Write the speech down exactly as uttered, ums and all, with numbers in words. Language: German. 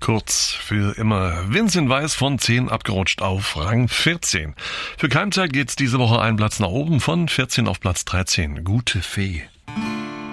kurz für immer. Vincent Weiss von zehn abgerutscht auf Rang vierzehn. Für Keimzeit geht's diese Woche einen Platz nach oben, von vierzehn auf Platz dreizehn. Gute Fee.